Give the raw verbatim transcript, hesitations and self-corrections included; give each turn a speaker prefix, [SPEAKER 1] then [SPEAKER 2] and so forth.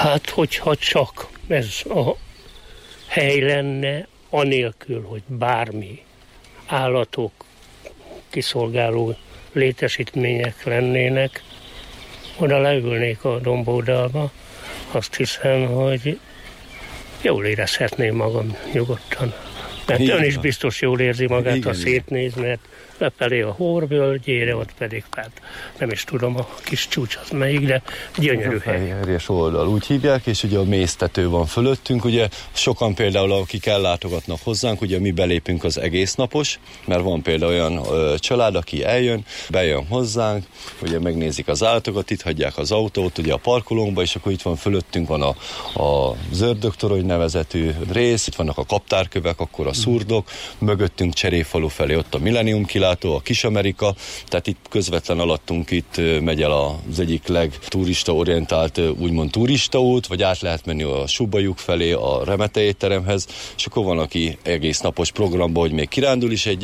[SPEAKER 1] Hát, hogyha csak ez a hely lenne, anélkül, hogy bármi állatok, kiszolgáló létesítmények lennének, oda leülnék a dombódalba, azt hiszem, hogy jól érezhetném magam nyugodtan. Mert igen, ön is biztos jól érzi magát, igen, ha szétnéz, mert lefelé a Hórbölgyére, ott pedig, hát nem is tudom, a kis csúcs az melyik, de gyönyörű hely.
[SPEAKER 2] Fehérjes oldal, úgy hívják, és ugye a mésztető van fölöttünk, ugye sokan például, akik ellátogatnak hozzánk, ugye mi belépünk az egész napos, mert van például olyan ö, család, aki eljön, bejön hozzánk, ugye megnézik az állatokat, itt hagyják az autót, ugye a parkolónkba, és akkor itt van fölöttünk van a, a zördögtorony nevezetű rész, itt vannak a kaptárkövek, akkor a szurdok, mögöttünk Cserépfalu felé ott a Millennium kilátó, a Kis-Amerika, tehát itt közvetlen alattunk itt megy el az egyik legturista-orientált úgymond turistaút, vagy át lehet menni a Subajuk felé, a Remete étteremhez, és akkor van, aki egész napos programban, hogy még kirándul is egy